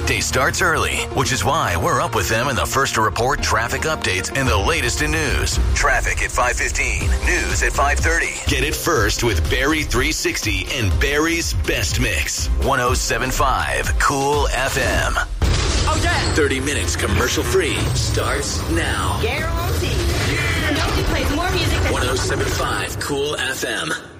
workday starts early, which is why we're up with them in the first to report traffic updates and the latest in news. Traffic at 5:15, news at 5:30. Get it first with Barrie 360 and Barrie's Best Mix. 107.5 Cool FM. Oh, yeah. 30 minutes commercial free starts now. Guaranteed. Nobody plays more music than 107.5 Cool FM.